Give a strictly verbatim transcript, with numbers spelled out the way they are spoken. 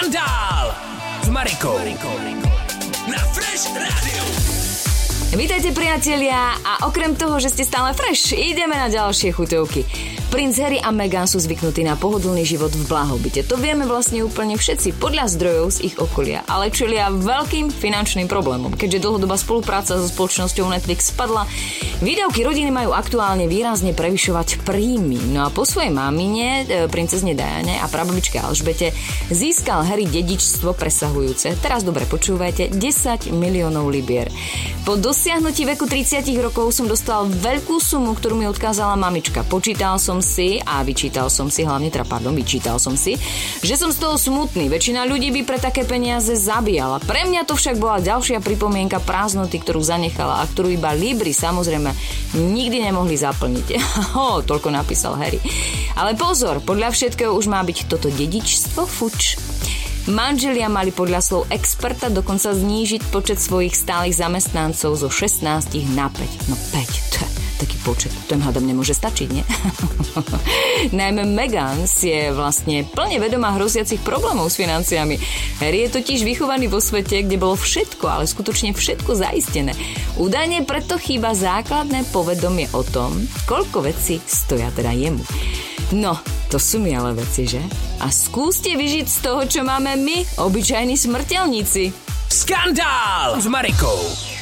Skandál s Marikou na Fresh Rádiu. Vítajte priatelia a okrem toho, že ste stále fresh, ideme na ďalšie chuťovky. Princ Harry a Meghan sú zvyknutí na pohodlný život v blahobite. To vieme vlastne úplne všetci podľa zdrojov z ich okolia, ale čelia veľkým finančným problémom. Keďže dlhodobá spolupráca so spoločnosťou Netflix spadla, výdavky rodiny majú aktuálne výrazne prevyšovať príjmy. No a po svojej mamine, princezne Diane a prababičke Alžbete získal Harry dedičstvo presahujúce, teraz dobre počúvajte, desať miliónov libier. Po dosiahnutí veku tridsať rokov som dostal veľkú sumu, ktorú mi odkázala mamička. Počítal som si a vyčítal som si, hlavne teda, pardon, vyčítal som si, že som z toho smutný. Väčšina ľudí by pre také peniaze zabíjala. Pre mňa to však bola ďalšia pripomienka prázdnoty, ktorú zanechala a ktorú iba Libry samozrejme nikdy nemohli zaplniť. Ho, toľko napísal Harry. Ale pozor, podľa všetkého už má byť toto dedičstvo fuč. Manželia mali podľa slov experta dokonca znížiť počet svojich stálych zamestnancov zo šestnásť na päť. No päť, to je taký počet, to im hádam nemôže stačiť, nie? Najmä Meghan si je vlastne plne vedomá hroziacich problémov s financiami. Harry je totiž vychovaný vo svete, kde bolo všetko, ale skutočne všetko zaistené. Údajne preto chýba základné povedomie o tom, koľko vecí stoja teda jemu. No, to sú mi ale veci, že? A skúste vyžiť z toho, čo máme my, obyčajní smrteľníci. Skandál s Marikou.